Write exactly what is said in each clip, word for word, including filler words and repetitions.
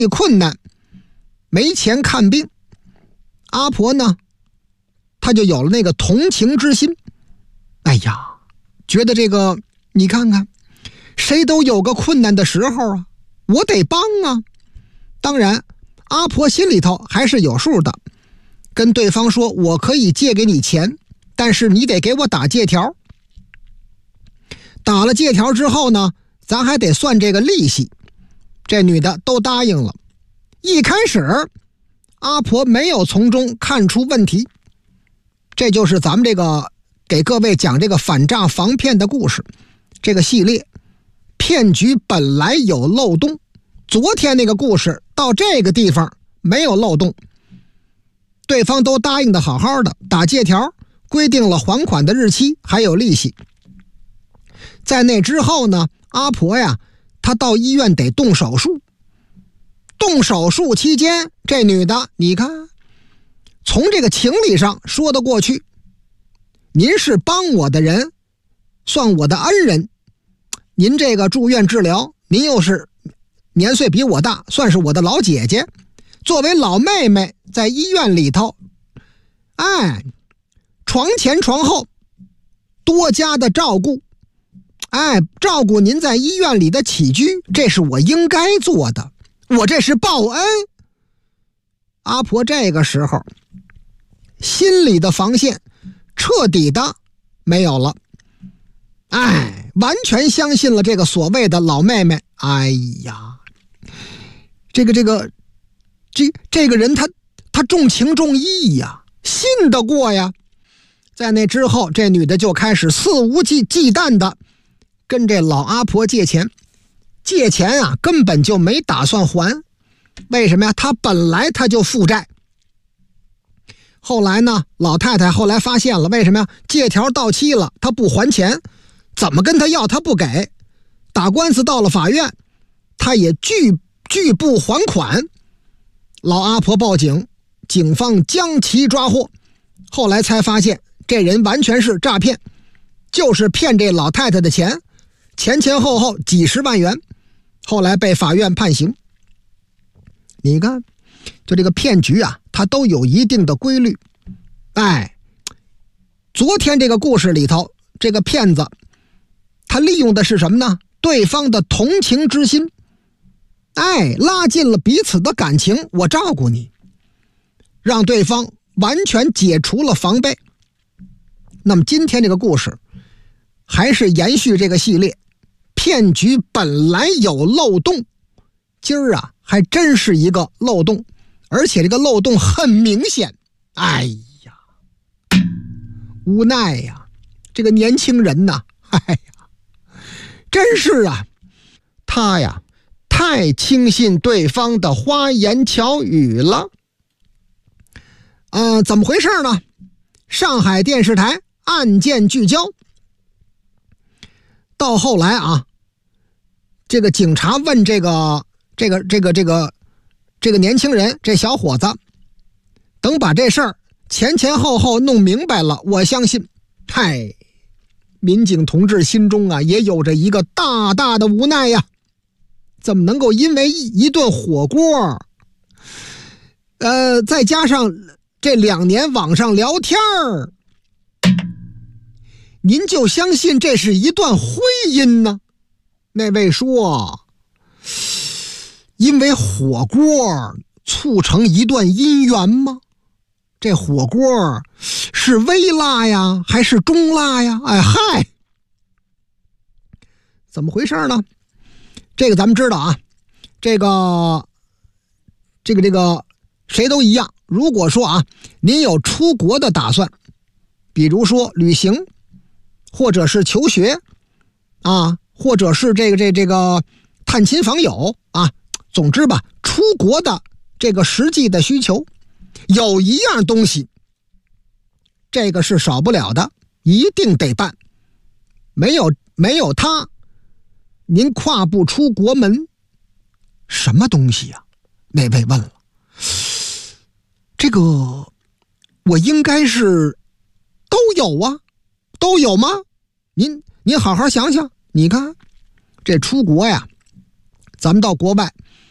济困难，没钱看病，阿婆呢，她就有了那个同情之心。哎呀，觉得这个，你看看，谁都有个困难的时候啊，我得帮啊。当然，阿婆心里头还是有数的，跟对方说，我可以借给你钱，但是你得给我打借条。打了借条之后呢，咱还得算这个利息。这女的都答应了。一开始阿婆没有从中看出问题，这就是咱们这个给各位讲这个反诈防骗的故事。这个系列骗局本来有漏洞，昨天那个故事到这个地方没有漏洞，对方都答应的好好的，打借条规定了还款的日期还有利息。在那之后呢，阿婆呀，她到医院得动手术。动手术期间，这女的，你看，从这个情理上说得过去。您是帮我的人，算我的恩人。您这个住院治疗，您又是年岁比我大，算是我的老姐姐。作为老妹妹，在医院里头，哎，床前床后多加的照顾。哎，照顾您在医院里的起居，这是我应该做的，我这是报恩。阿婆这个时候心里的防线彻底的没有了，哎，完全相信了这个所谓的老妹妹。哎呀，这个这个这这个人他他重情重义呀，信得过呀。在那之后，这女的就开始肆无忌忌惮的跟这老阿婆借钱。借钱啊，根本就没打算还。为什么呀？他本来他就负债。后来呢，老太太后来发现了，为什么呀？借条到期了，他不还钱，怎么跟他要他不给，打官司到了法院，他也拒拒不还款。老阿婆报警，警方将其抓获。后来才发现，这人完全是诈骗，就是骗这老太太的钱，前前后后几十万元。后来被法院判刑。你看，就这个骗局啊，它都有一定的规律。哎，昨天这个故事里头，这个骗子他利用的是什么呢？对方的同情之心，哎，拉近了彼此的感情，我照顾你，让对方完全解除了防备。那么今天这个故事还是延续这个系列，骗局本来有漏洞，今儿啊还真是一个漏洞，而且这个漏洞很明显。哎呀，无奈呀，这个年轻人呐，哎呀，真是啊，他呀太轻信对方的花言巧语了。呃，怎么回事呢？上海电视台案件聚焦。到后来啊，这个警察问这个这个这个这个这个年轻人，这小伙子，等把这事儿前前后后弄明白了，我相信，嗨，民警同志心中啊也有着一个大大的无奈呀。怎么能够因为一一顿火锅，呃，再加上这两年网上聊天儿，您就相信这是一段婚姻呢？那位说，因为火锅促成一段姻缘吗？这火锅是微辣呀，还是中辣呀？哎嗨，怎么回事呢？这个咱们知道啊，这个这个这个谁都一样。如果说啊，您有出国的打算，比如说旅行，或者是求学啊，或者是这个这这个探亲访友啊，总之吧，出国的这个实际的需求，有一样东西，这个是少不了的，一定得办。没有没有它，您跨不出国门。什么东西呀？那位问了。这个我应该是都有啊，都有吗？您您好好想想。你看这出国呀，咱们到国外，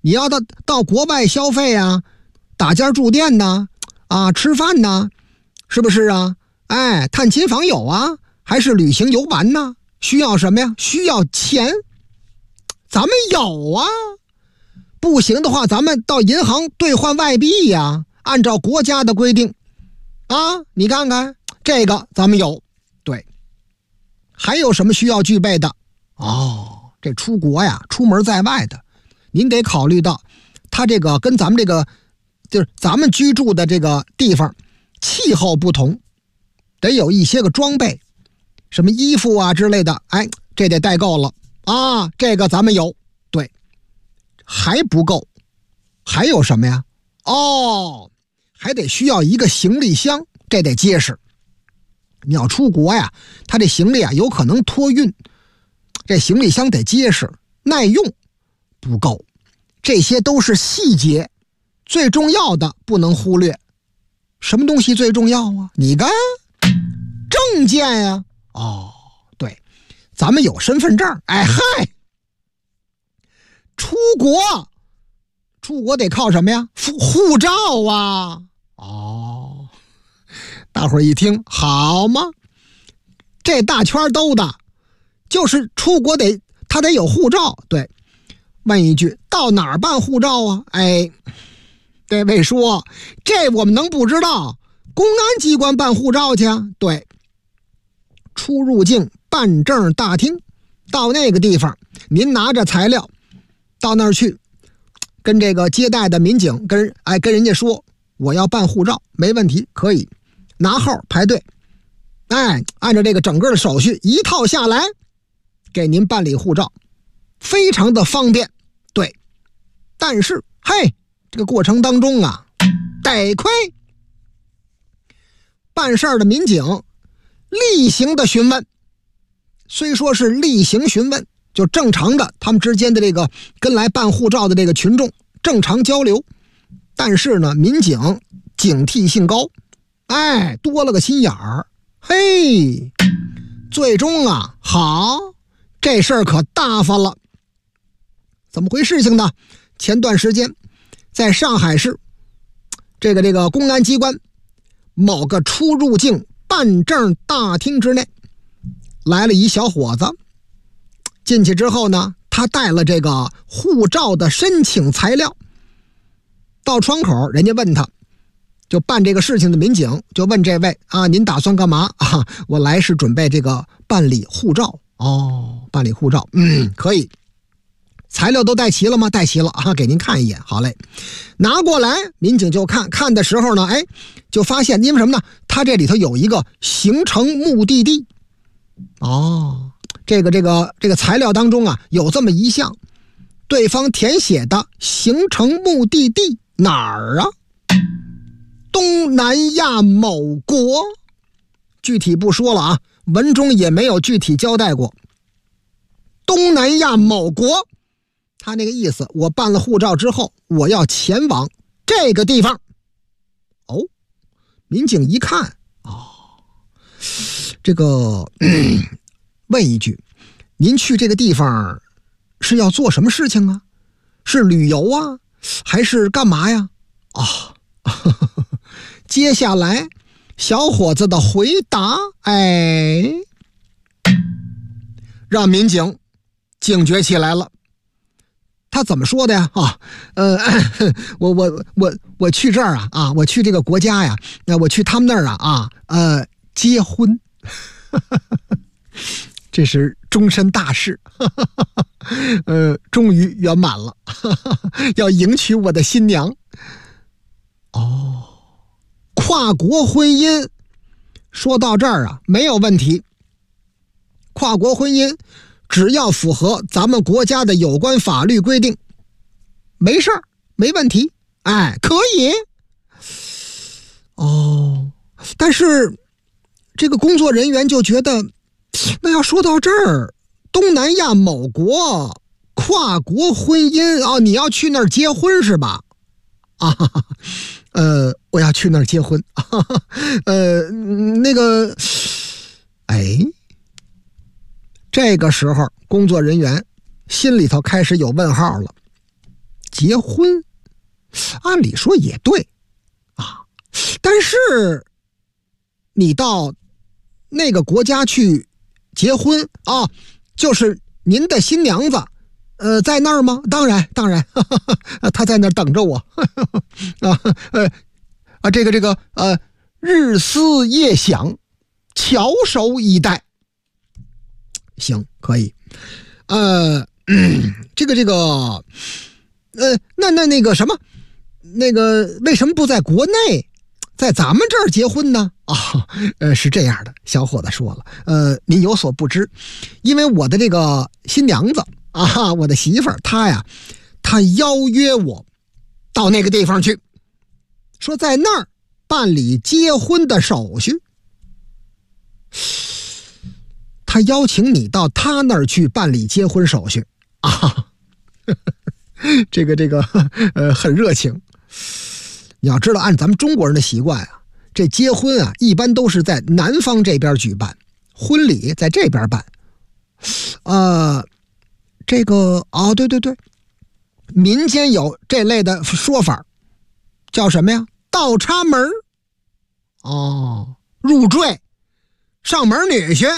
你要到到国外消费啊，打尖住店呢，啊，吃饭呢，是不是啊？哎，探亲访友啊，还是旅行游玩呢？需要什么呀？需要钱。咱们有啊，不行的话，咱们到银行兑换外币呀，按照国家的规定啊，你看看这个咱们有。对，还有什么需要具备的？哦，这出国呀，出门在外的，您得考虑到它这个跟咱们这个就是咱们居住的这个地方气候不同，得有一些个装备，什么衣服啊之类的，哎，这得带够了啊，这个咱们有。对，还不够，还有什么呀？哦，还得需要一个行李箱，这得结实。你要出国呀，他这行李啊有可能托运，这行李箱得结实耐用。不够，这些都是细节，最重要的不能忽略。什么东西最重要啊？你看，证件呀。哦，对，咱们有身份证。哎嗨，出国，出国得靠什么呀？护照啊。哦，大伙儿一听，好吗？这大圈兜的，就是出国得他得有护照。对，问一句，到哪儿办护照啊？哎，这位说，这我们能不知道？公安机关办护照去啊？对，出入境办证大厅，到那个地方，您拿着材料到那儿去，跟这个接待的民警跟哎跟人家说，我要办护照，没问题，可以拿号排队，哎，按照这个整个的手续一套下来，给您办理护照，非常的方便。对，但是嘿，这个过程当中啊，得亏办事儿的民警例行的询问，虽说是例行询问，就正常的他们之间的这个跟来办护照的这个群众正常交流，但是呢，民警警惕性高，哎，多了个心眼儿，嘿，最终啊，好，这事儿可大发了。怎么回事情呢？前段时间在上海市这个这个公安机关某个出入境办证大厅之内，来了一小伙子。进去之后呢，他带了这个护照的申请材料，到窗口人家问他，就办这个事情的民警就问这位啊，您打算干嘛啊？我来是准备这个办理护照。哦，办理护照，嗯，可以。材料都带齐了吗？带齐了啊，给您看一眼。好嘞，拿过来，民警就看看的时候呢，哎，就发现因为什么呢？他这里头有一个行程目的地。哦，这个这个这个材料当中啊，有这么一项，对方填写的行程目的地哪儿啊？东南亚某国，具体不说了啊，文中也没有具体交代过。东南亚某国，他那个意思，我办了护照之后，我要前往这个地方。哦，民警一看，哦，这个问一句，您去这个地方是要做什么事情啊？是旅游啊，还是干嘛呀？啊、哦，接下来小伙子的回答，哎，让民警警觉起来了。他怎么说的呀？啊，呃，我我我我去这儿啊啊，我去这个国家呀，那我去他们那儿啊啊，呃，结婚，这是终身大事，呃，终于圆满了，要迎娶我的新娘。哦，跨国婚姻，说到这儿啊，没有问题。跨国婚姻只要符合咱们国家的有关法律规定，没事儿，没问题，哎，可以。哦，但是这个工作人员就觉得，那要说到这儿，东南亚某国跨国婚姻啊、哦，你要去那儿结婚是吧？啊，呃，我要去那儿结婚，呃，那个，哎。这个时候工作人员心里头开始有问号了， 结婚，按理说也对啊，但是你到那个国家去结婚啊，就是您的新娘子呃，在那儿吗？当然当然呵呵，她在那儿等着我呵呵啊呃啊这个这个呃日思夜想，翘首以待。行，可以。呃，嗯、这个这个，呃，那那那个什么，那个为什么不在国内，在咱们这儿结婚呢？啊、哦，呃，是这样的，小伙子说了，呃，您有所不知，因为我的这个新娘子啊，我的媳妇儿，她呀，她邀约我到那个地方去，说在那儿办理结婚的手续。他邀请你到他那儿去办理结婚手续啊，呵呵这个这个呃很热情。你要知道，按咱们中国人的习惯啊，这结婚啊一般都是在南方这边举办，婚礼在这边办。呃，这个哦，对对对，民间有这类的说法，叫什么呀？倒插门哦，入赘，上门女婿。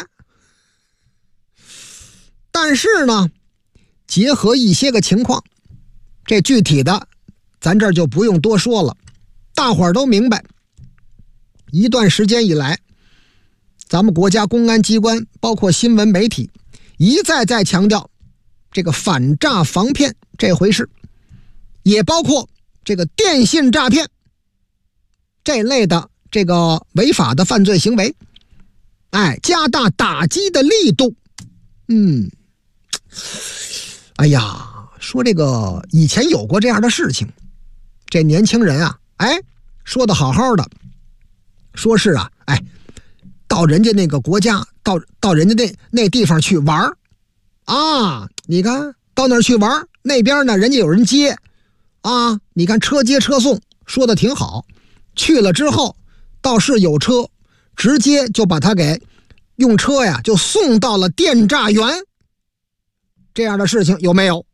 但是呢，结合一些个情况，这具体的咱这儿就不用多说了，大伙儿都明白。一段时间以来，咱们国家公安机关包括新闻媒体一再再强调这个反诈防骗这回事，也包括这个电信诈骗这类的这个违法的犯罪行为，哎，加大打击的力度。嗯，哎呀，说这个以前有过这样的事情，这年轻人啊，哎，说的好好的，说是啊，哎，到人家那个国家，到到人家那那地方去玩啊，你看到那儿去玩，那边呢人家有人接啊，你看车接车送，说的挺好。去了之后，倒是有车，直接就把他给用车呀就送到了电诈园。这样的事情有没有？